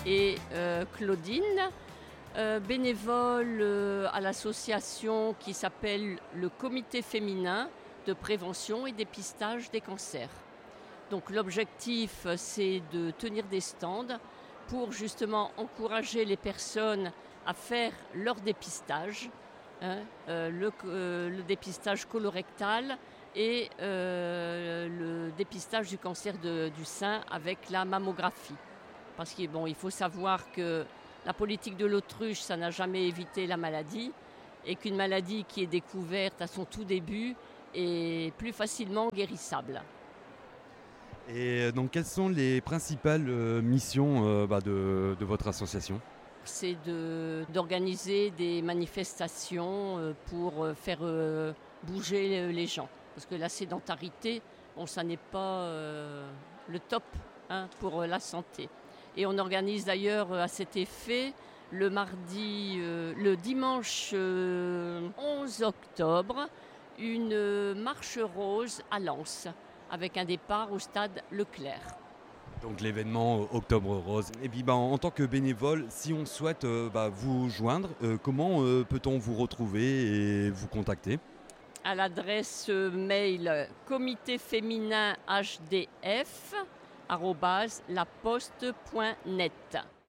et Claudine, bénévole à l'association qui s'appelle le Comité féminin de prévention et dépistage des cancers. Donc l'objectif, c'est de tenir des stands pour justement encourager les personnes à faire leur dépistage, le dépistage colorectal et le dépistage du cancer du sein avec la mammographie. Parce qu'il il faut savoir que la politique de l'autruche, ça n'a jamais évité la maladie et qu'une maladie qui est découverte à son tout début est plus facilement guérissable. Et donc, quelles sont les principales missions de votre association ? C'est d'organiser des manifestations pour faire bouger les gens. Parce que la sédentarité, ça n'est pas le top pour la santé. Et on organise d'ailleurs à cet effet le dimanche 11 octobre une marche rose à Lens avec un départ au stade Leclerc. Donc l'événement Octobre Rose. Et puis en tant que bénévole, si on souhaite vous joindre, comment peut-on vous retrouver et vous contacter ? À l'adresse mail comitéfémininhdf@laposte.net.